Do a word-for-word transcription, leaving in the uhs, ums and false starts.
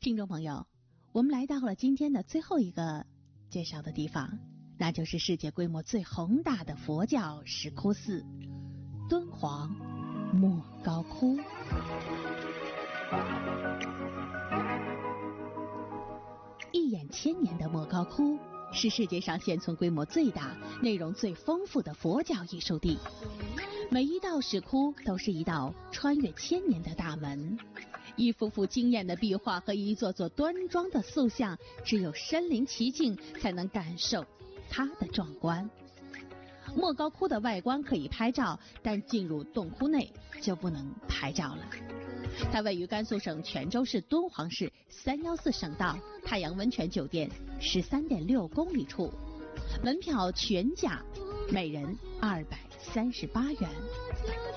听众朋友，我们来到了今天的最后一个介绍的地方，那就是世界规模最宏大的佛教石窟寺——敦煌莫高窟。一眼千年的莫高窟是世界上现存规模最大、内容最丰富的佛教艺术地。每一道石窟都是一道穿越千年的大门，一幅幅惊艳的壁画和一座座端庄的塑像，只有身临其境才能感受它的壮观。莫高窟的外观可以拍照，但进入洞窟内就不能拍照了。它位于甘肃省全州市敦煌市三一四省道太阳温泉酒店十三点六公里处，门票全价每人二百三十八元。